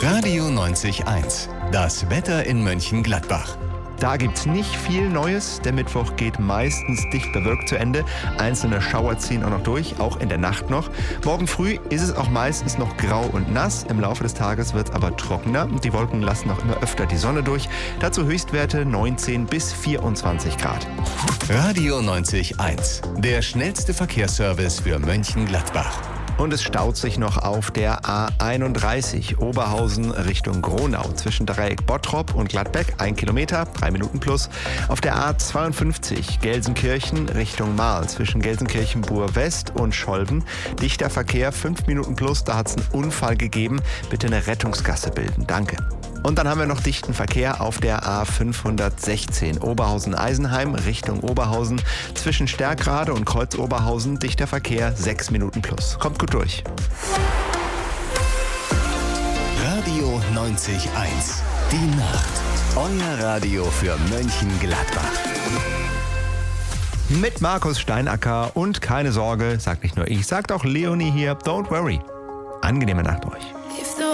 Radio 90.1. Das Wetter in Mönchengladbach. Da gibt's nicht viel Neues. Der Mittwoch geht meistens dicht bewölkt zu Ende. Einzelne Schauer ziehen auch noch durch, auch in der Nacht noch. Morgen früh ist es auch meistens noch grau und nass. Im Laufe des Tages wird es aber trockener und die Wolken lassen auch immer öfter die Sonne durch. Dazu Höchstwerte 19 bis 24 Grad. Radio 90.1. Der schnellste Verkehrsservice für Mönchengladbach. Und es staut sich noch auf der A31 Oberhausen Richtung Gronau zwischen Dreieck Bottrop und Gladbeck, 1 Kilometer, 3 Minuten plus. Auf der A52 Gelsenkirchen Richtung Marl zwischen Gelsenkirchen-Bur-West und Scholven. Dichter Verkehr, 5 Minuten plus, da hat es einen Unfall gegeben. Bitte eine Rettungsgasse bilden, danke. Und dann haben wir noch dichten Verkehr auf der A516 Oberhausen-Eisenheim Richtung Oberhausen. Zwischen Stärkrade und Kreuz-Oberhausen dichter Verkehr, 6 Minuten plus. Kommt gut durch. Radio 90.1. Die Nacht. Euer Radio für Mönchengladbach. Mit Markus Steinacker und keine Sorge, sagt nicht nur ich, sagt auch Leonie hier, don't worry. Angenehme Nacht euch.